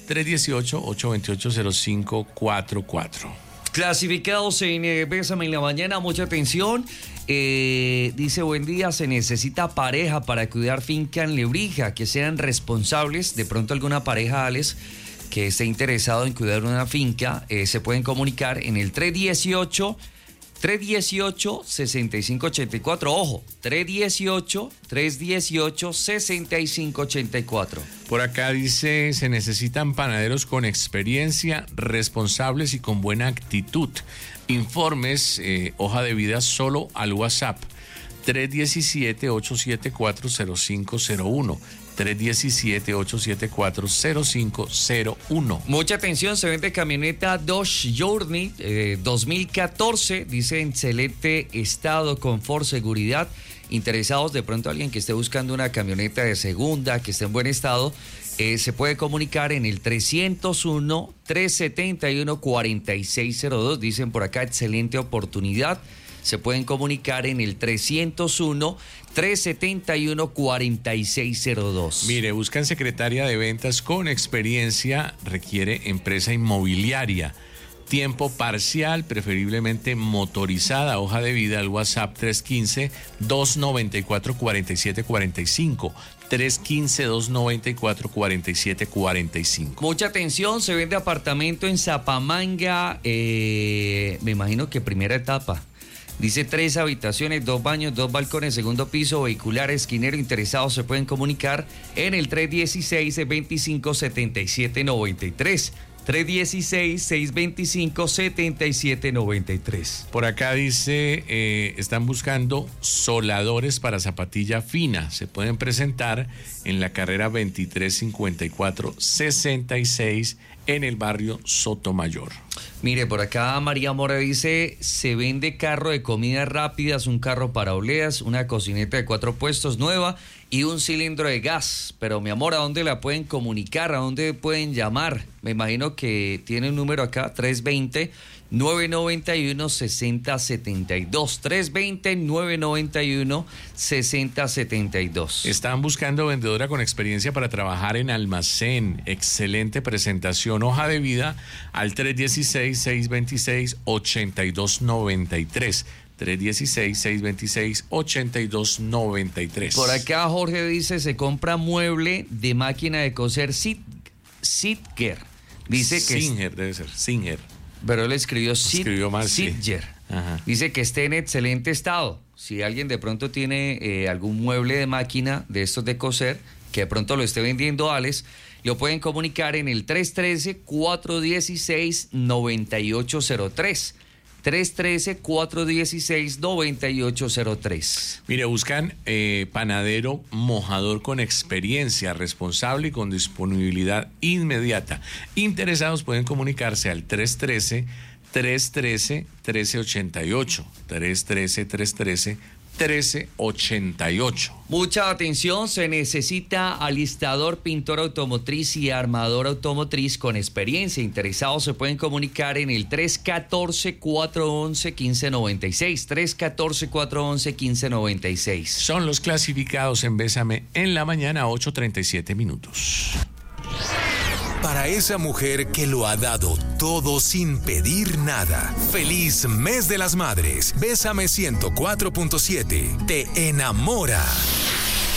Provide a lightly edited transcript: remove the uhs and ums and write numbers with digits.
318-828-0544. Clasificados en Bésame en la Mañana, mucha atención. Dice, buen día, se necesita pareja para cuidar finca en Lebrija, que sean responsables. De pronto alguna pareja, Alex, que esté interesado en cuidar una finca, se pueden comunicar en el 318-6584. Ojo, 318-6584. Por acá dice, se necesitan panaderos con experiencia, responsables y con buena actitud. Informes, hoja de vida solo al WhatsApp 317-874-0501. 317-874-0501. Mucha atención, se vende camioneta Dodge Journey 2014, dice en excelente estado, confort, seguridad. Interesados, de pronto alguien que esté buscando una camioneta de segunda, que esté en buen estado, se puede comunicar en el 301-371-4602. Dicen por acá, excelente oportunidad. Se pueden comunicar en el 301-371-4602. Mire, buscan secretaria de ventas con experiencia, requiere empresa inmobiliaria. Tiempo parcial, preferiblemente motorizada, hoja de vida al WhatsApp 315-294-4745. 315-294-4745. Mucha atención, se vende apartamento en Zapamanga, me imagino que primera etapa. Dice 3 habitaciones, 2 baños, 2 balcones, segundo piso, vehicular, esquinero. Interesados se pueden comunicar en el 316-625-7793. 316-625-7793. Por acá dice, están buscando soldadores para zapatilla fina. Se pueden presentar en la carrera 2354-66 en el barrio Sotomayor. Mire, por acá María Mora dice, se vende carro de comidas rápidas, un carro para obleas, una cocineta de 4 puestos nueva y un cilindro de gas. Pero mi amor, ¿a dónde la pueden comunicar? ¿A dónde pueden llamar? Me imagino que tiene un número acá, 320-991-6072. 320-991-6072. Están buscando vendedora con experiencia para trabajar en almacén. Excelente presentación. Hoja de vida al 316-626-8293. 316-626-8293. Por acá Jorge dice, se compra mueble de máquina de coser Singer. Dice que Singer debe ser, Singer. Pero él escribió mal, Singer. Sí. Ajá. Dice que esté en excelente estado. Si alguien de pronto tiene algún mueble de máquina de estos de coser, que de pronto lo esté vendiendo Alex, lo pueden comunicar en el 313-416-9803. 313-416-9803. Mire, buscan panadero mojador con experiencia, responsable y con disponibilidad inmediata. Interesados pueden comunicarse al 313-1388. 313-1388. Mucha atención, se necesita alistador, pintor automotriz y armador automotriz con experiencia. Interesados se pueden comunicar en el 314-411-1596. 314-411-1596. Son los clasificados en Bésame en la Mañana, 8:37 minutos. Para esa mujer que lo ha dado todo sin pedir nada. Feliz Mes de las Madres. Bésame 104.7. Te enamora.